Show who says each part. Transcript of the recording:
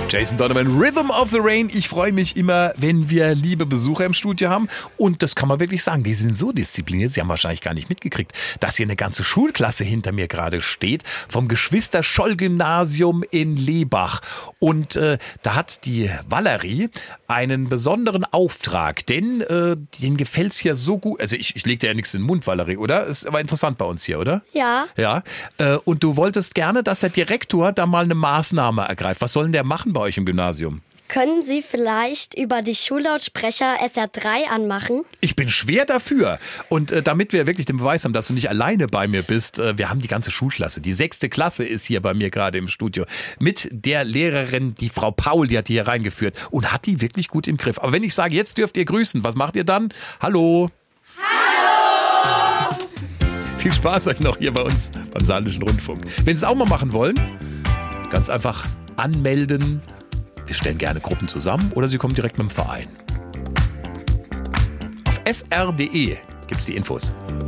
Speaker 1: Jason Donovan, Rhythm of the Rain. Ich freue mich immer, wenn wir liebe Besucher im Studio haben. Und das kann man wirklich sagen, die sind so diszipliniert. Sie haben wahrscheinlich gar nicht mitgekriegt, dass hier eine ganze Schulklasse hinter mir gerade steht. Vom Geschwister-Scholl-Gymnasium in Lebach. Und da hat die Valerie einen besonderen Auftrag. Denn denen gefällt es hier so gut. Also ich leg dir ja nichts in den Mund, Valerie, oder? Ist aber interessant bei uns hier, oder?
Speaker 2: Ja.
Speaker 1: Ja. Und du wolltest gerne, dass der Direktor da mal eine Maßnahme ergreift. Was soll denn der machen bei euch im Gymnasium?
Speaker 2: Können Sie vielleicht über die Schullautsprecher SR3 anmachen?
Speaker 1: Ich bin schwer dafür. Und damit wir wirklich den Beweis haben, dass du nicht alleine bei mir bist, wir haben die ganze Schulklasse. Die 6. Klasse ist hier bei mir gerade im Studio. Mit der Lehrerin, die Frau Paul, die hat die hier reingeführt und hat die wirklich gut im Griff. Aber wenn ich sage, jetzt dürft ihr grüßen, was macht ihr dann? Hallo? Hallo! Viel Spaß euch noch hier bei uns beim Saarländischen Rundfunk. Wenn Sie es auch mal machen wollen, ganz einfach anmelden. Wir stellen gerne Gruppen zusammen oder Sie kommen direkt mit dem Verein. Auf sr.de gibt es die Infos.